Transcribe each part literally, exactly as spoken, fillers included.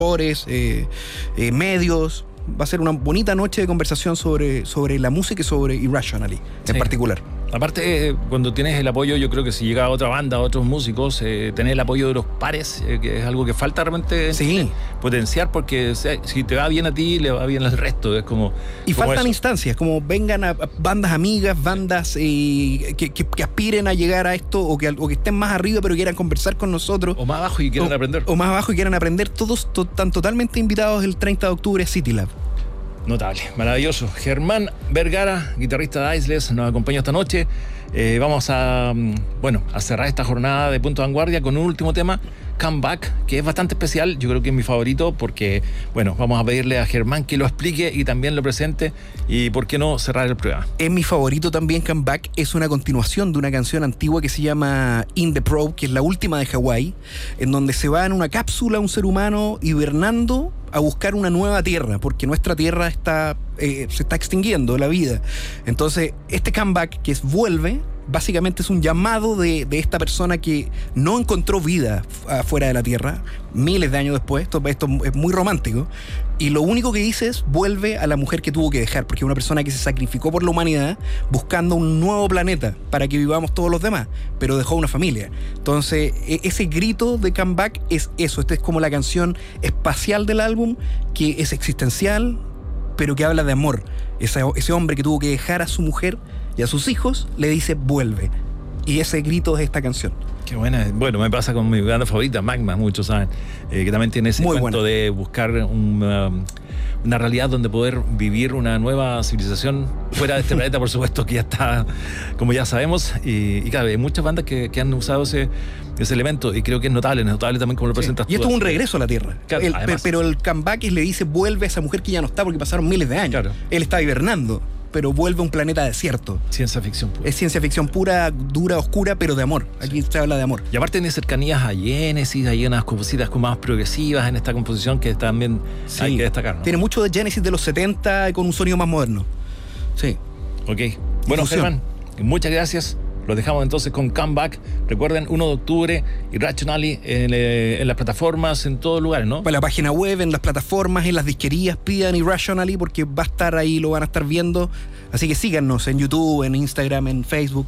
eh, eh, medios. Va a ser una bonita noche de conversación sobre, sobre la música y sobre Irrationally en sí. particular. Aparte, eh, cuando tienes el apoyo, yo creo que si llega otra banda, otros músicos, eh, tener el apoyo de los pares, eh, que es algo que falta realmente sí. potenciar, porque o sea, si te va bien a ti, le va bien al resto. Es como Y como faltan eso. instancias, como vengan a, a bandas amigas, bandas eh, que, que, que aspiren a llegar a esto, o que, o que estén más arriba pero quieran conversar con nosotros. O más abajo y quieran o, aprender. O más abajo y quieran aprender. Todos to, están totalmente invitados el treinta de octubre a City Lab. Notable, maravilloso. Germán Vergara, guitarrista de Iceless, nos acompaña esta noche. Eh, vamos a, bueno, a cerrar esta jornada de Punto de Vanguardia con un último tema, Come Back, que es bastante especial. Yo creo que es mi favorito porque, bueno, vamos a pedirle a Germán que lo explique y también lo presente. Y por qué no cerrar el programa. Es mi favorito también. Come Back es una continuación de una canción antigua que se llama In the Probe, que es la última de Hawái, en donde se va en una cápsula un ser humano hibernando a buscar una nueva tierra, porque nuestra tierra está eh, se está extinguiendo, la vida. Entonces, este comeback, que es vuelve, básicamente es un llamado de, de esta persona que no encontró vida afuera de la tierra, miles de años después. Esto, esto es muy romántico. Y lo único que dice es, vuelve a la mujer que tuvo que dejar, porque es una persona que se sacrificó por la humanidad buscando un nuevo planeta para que vivamos todos los demás, pero dejó una familia. Entonces, ese grito de comeback es eso. Esta es como la canción espacial del álbum, que es existencial, pero que habla de amor. Ese, ese hombre que tuvo que dejar a su mujer y a sus hijos, le dice, vuelve. Y ese grito es esta canción. Qué buena. Bueno, me pasa con mi banda favorita, Magma, muchos saben, eh, que también tiene ese Muy cuento buena. de buscar una, una realidad donde poder vivir una nueva civilización fuera de este planeta, por supuesto, que ya está, como ya sabemos. Y, y claro, hay muchas bandas que, que han usado ese, ese elemento, y creo que es notable, es notable también como lo Sí. presentas tú. Y esto es un regreso a la tierra. Claro, El- además. pero el comeback le dice, vuelve a esa mujer que ya no está, porque pasaron miles de años. Claro. Él está hibernando, pero vuelve a un planeta desierto. Ciencia ficción pura. Es ciencia ficción pura, dura, oscura, pero de amor. Aquí se habla de amor. Y aparte tiene cercanías a Genesis, hay unas cositas como más progresivas en esta composición que también Sí. hay que destacar, ¿no? Tiene mucho de Genesis de los setenta con un sonido más moderno. Sí. Ok. Bueno, Difusión. Germán, muchas gracias. Los dejamos entonces con Comeback. Recuerden, uno de octubre, Irrationally en, eh, en las plataformas, en todos lugares, ¿no? Para la página web, en las plataformas, en las disquerías, pidan Irrationally, porque va a estar ahí, lo van a estar viendo. Así que síganos en YouTube, en Instagram, en Facebook,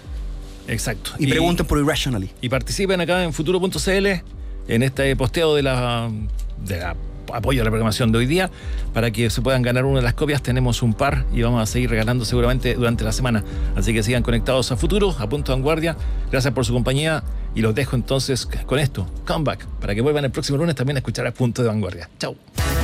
Exacto. y, pregunten por Irrationally. Y participen acá en futuro punto c l en este posteo de la, de la apoyo a la programación de hoy día, para que se puedan ganar una de las copias. Tenemos un par y vamos a seguir regalando seguramente durante la semana. Así que sigan conectados a Futuro, a Punto de Vanguardia. Gracias por su compañía y los dejo entonces con esto, Comeback, para que vuelvan el próximo lunes también a escuchar a Punto de Vanguardia. Chau.